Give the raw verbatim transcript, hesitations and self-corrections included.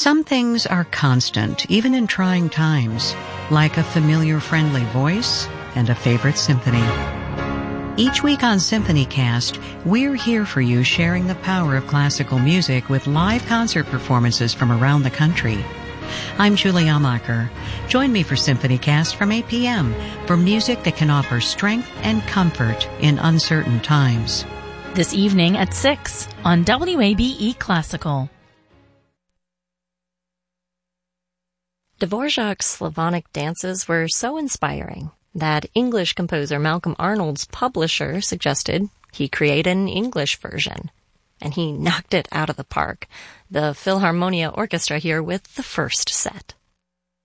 Some things are constant, even in trying times, like a familiar friendly voice and a favorite symphony. Each week on SymphonyCast, we're here for you sharing the power of classical music with live concert performances from around the country. I'm Julie Amacher. Join me for SymphonyCast from eight p.m. for music that can offer strength and comfort in uncertain times. This evening at six on W A B E Classical. Dvorak's Slavonic dances were so inspiring that English composer Malcolm Arnold's publisher suggested he create an English version. And he knocked it out of the park. The Philharmonia Orchestra here with the first set.